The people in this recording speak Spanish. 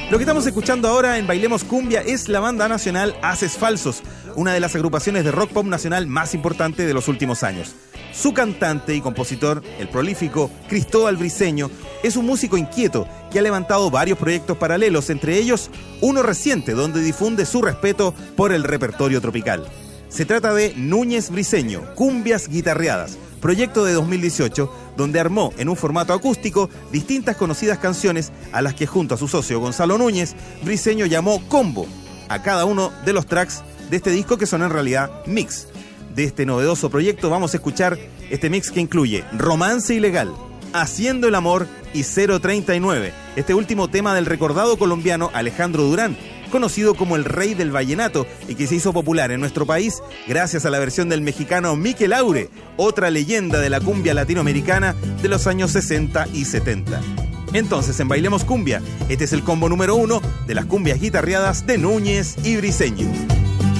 Lo que estamos escuchando ahora en Bailemos Cumbia es la banda nacional Haces Falsos, una de las agrupaciones de rock pop nacional más importante de los últimos años. Su cantante y compositor, el prolífico Cristóbal Briceño, es un músico inquieto que ha levantado varios proyectos paralelos, entre ellos uno reciente donde difunde su respeto por el repertorio tropical. Se trata de Núñez Briceño, Cumbias Guitarreadas, proyecto de 2018, donde armó en un formato acústico distintas conocidas canciones a las que junto a su socio Gonzalo Núñez, Briceño llamó combo a cada uno de los tracks de este disco, que son en realidad mix. De este novedoso proyecto vamos a escuchar este mix que incluye Romance Ilegal, Haciendo el Amor y 039, este último tema del recordado colombiano Alejandro Durán, conocido como el rey del vallenato y que se hizo popular en nuestro país gracias a la versión del mexicano Miquel Laure, otra leyenda de la cumbia latinoamericana de los años 60 y 70. Entonces, en Bailemos Cumbia, este es el combo número 1 de las cumbias guitarreadas de Núñez y Briceño.